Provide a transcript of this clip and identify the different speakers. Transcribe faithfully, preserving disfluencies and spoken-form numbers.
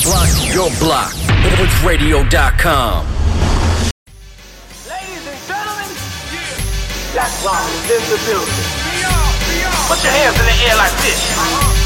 Speaker 1: Block your block. Hits radio dot com.
Speaker 2: Ladies and gentlemen, Jack Rollins is in the building. Put your hands in the air like this.